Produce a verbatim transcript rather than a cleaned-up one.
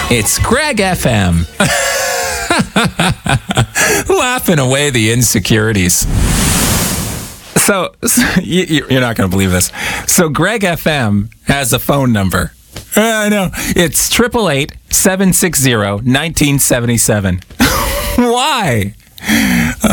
It's Greg F M. Laughing away the insecurities. So, so you, you're not going to believe this. So Greg F M has a phone number. Uh, I know. It's eight eight eight, seven six zero, one nine seven seven. Why?